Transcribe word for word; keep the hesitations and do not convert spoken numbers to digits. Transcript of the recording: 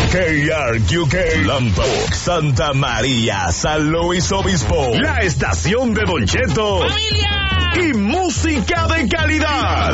K R Q K, Lambok, Santa María, San Luis Obispo. La estación de Don Cheto. ¡Familia! Y música de calidad.